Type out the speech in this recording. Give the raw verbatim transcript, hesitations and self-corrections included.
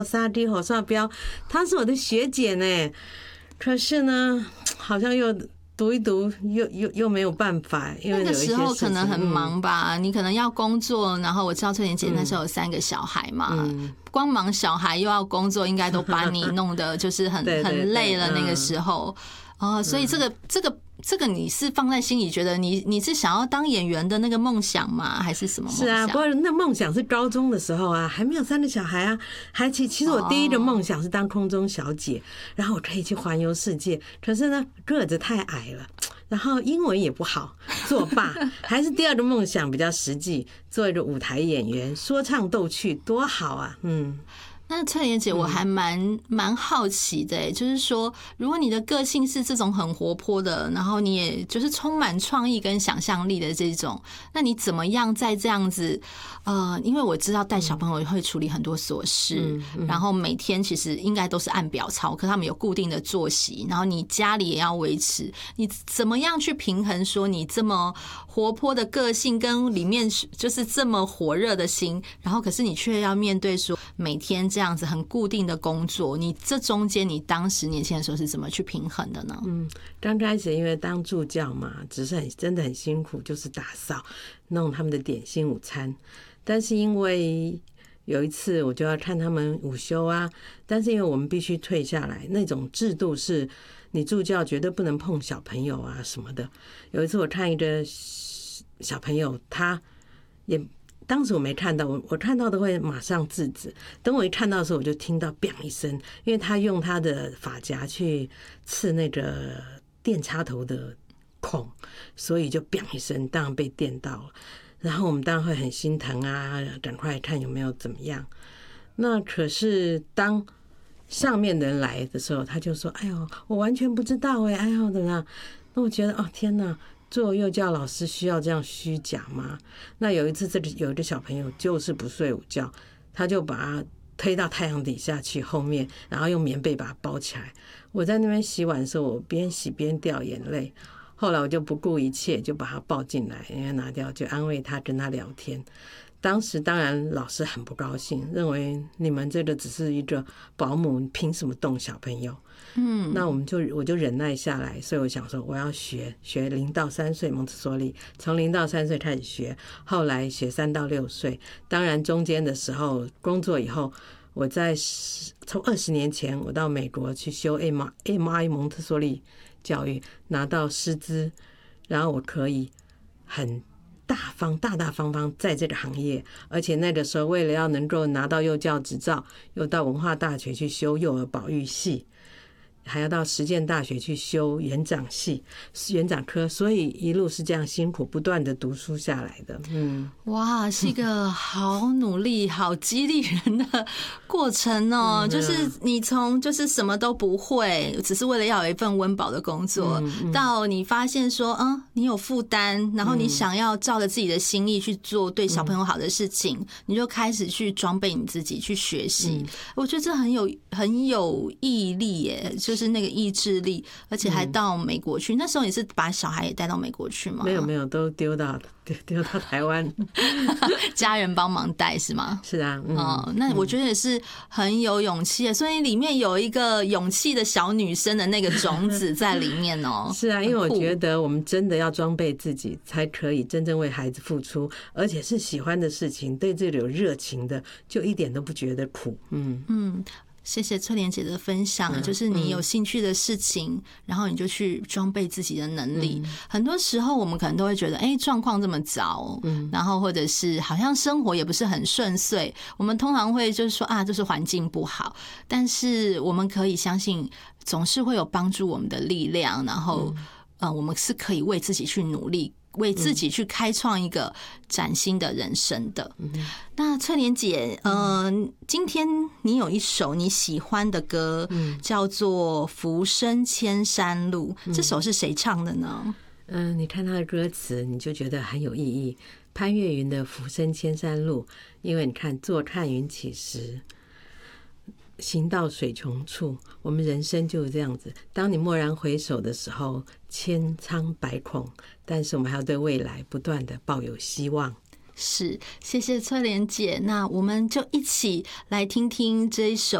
沙滴火烧标，她是我的学姐呢。可是呢，好像又读一读，又又又没有办法，因为那个时候可能很忙吧，嗯、你可能要工作，然后我知道翠莲姐那时候有三个小孩嘛，嗯、光忙小孩又要工作，应该都把你弄得就是很对对对很累了那个时候。哦，所以这个这个这个你是放在心里，觉得你你是想要当演员的那个梦想吗？还是什么梦想？ 是啊，不过那梦想是高中的时候啊，还没有三个小孩啊，还其其实我第一个梦想是当空中小姐，然后我可以去环游世界。可是呢，个子太矮了，然后英文也不好，作罢。还是第二个梦想比较实际，做一个舞台演员，说唱逗趣，多好啊！嗯。 那翠莲姐，我还蛮蛮好奇的、欸，就是说，如果你的个性是这种很活泼的，然后你也就是充满创意跟想象力的这种，那你怎么样在这样子？呃，因为我知道带小朋友会处理很多琐事，然后每天其实应该都是按表操课，他们有固定的作息，然后你家里也要维持，你怎么样去平衡说你这么活泼的个性跟里面就是这么火热的心，然后可是你却要面对说每天这样。这样子很固定的工作，你这中间你当时年轻的时候是怎么去平衡的呢？ 嗯，刚开始因为当助教嘛，只是很真的很辛苦，就是打扫弄他们的点心午餐。但是因为有一次我就要看他们午休啊，但是因为我们必须退下来，那种制度是你助教绝对不能碰小朋友啊什么的。有一次我看一个小朋友，他也。当时我没看到，我我看到的会马上制止。等我一看到的时候，我就听到 biang 一声，因为他用他的发夹去刺那个电插头的孔，所以就 biang 一声，当然被电到了。然后我们当然会很心疼啊，赶快看有没有怎么样。那可是当上面的人来的时候，他就说：“哎呦，我完全不知道哎、欸，哎呦怎么样？”那我觉得哦，天哪！做幼教老师需要这样虚假吗？那有一次，这里有一个小朋友就是不睡午觉，他就把他推到太阳底下去后面，然后用棉被把他包起来。我在那边洗碗的时候，我边洗边掉眼泪。后来我就不顾一切，就把他抱进来，因为拿掉，就安慰他，跟他聊天。当时当然老师很不高兴，认为你们这个只是一个保姆，凭什么动小朋友？嗯，那我们就我就忍耐下来，所以我想说我要学学零到三岁蒙特梭利，从零到三岁开始学，后来学三到六岁。当然中间的时候工作以后，我在从二十年前我到美国去修 M I 蒙特梭利教育，拿到师资，然后我可以很大方大大方方在这个行业，而且那个时候为了要能够拿到幼教执照，又到文化大学去修幼儿保育系，还要到实践大学去修园长系、园长科，所以一路是这样辛苦不断的读书下来的。嗯， 哇，是一个好努力、好激励人的过程哦。就是你从就是什么都不会，只是为了要有一份温饱的工作，到你发现说，嗯，你有负担，然后你想要照着自己的心意去做对小朋友好的事情，你就开始去装备你自己，去学习。我觉得这很有很有毅力耶。就是那个意志力，而且还到美国去。那时候你是把小孩也带到美国去吗？ 没有没有，都丢到丢到台湾， 家人帮忙带是吗？ 是啊，嗯， 哦，那我觉得也是很有勇气的，所以里面有一个勇气的小女生的那个种子在里面哦。 是啊，因为我觉得我们真的要装备自己，才可以真正为孩子付出，而且是喜欢的事情，对这里有热情的，就一点都不觉得苦。嗯嗯。谢谢翠莲姐的分享，就是你有兴趣的事情，然后你就去装备自己的能力。很多时候我们可能都会觉得，哎，状况这么糟，然后或者是好像生活也不是很顺遂，我们通常会就是说啊，就是环境不好。但是我们可以相信，总是会有帮助我们的力量，然后呃，我们是可以为自己去努力。为自己去开创一个崭新的人生的。那翠莲姐，呃，今天你有一首你喜欢的歌，叫做《浮生千山路》，这首是谁唱的呢？ 嗯，你看他的歌词，你就觉得很有意义。潘越云的《浮生千山路》，因为你看坐看云起时，行到水穷处，我们人生就是这样子。当你蓦然回首的时候，千疮百孔，但是我们还要对未来不断的抱有希望。 是，谢谢翠莲姐。那我们就一起来听听这一首